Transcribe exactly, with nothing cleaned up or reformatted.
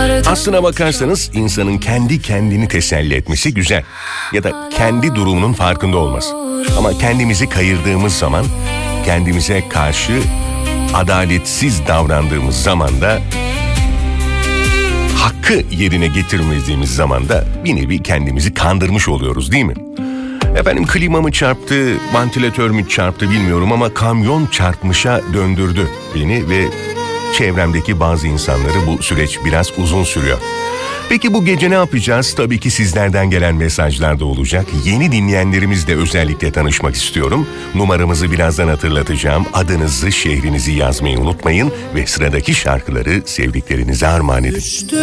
Aslına bakarsanız insanın kendi kendini teselli etmesi güzel. Ya da kendi durumunun farkında olması. Ama kendimizi kayırdığımız zaman, kendimize karşı adaletsiz davrandığımız zaman da, hakkı yerine getirmediğimiz zaman da bir nevi kendimizi kandırmış oluyoruz, değil mi? Efendim, klima mı çarptı, vantilatör mü çarptı bilmiyorum ama kamyon çarpmışa döndürdü beni ve çevremdeki bazı insanları. Bu süreç biraz uzun sürüyor. Peki bu gece ne yapacağız? Tabii ki sizlerden gelen mesajlar da olacak. Yeni dinleyenlerimizle özellikle tanışmak istiyorum. Numaramızı birazdan hatırlatacağım. Adınızı, şehrinizi yazmayı unutmayın ve sıradaki şarkıları sevdiklerinize armağan edin.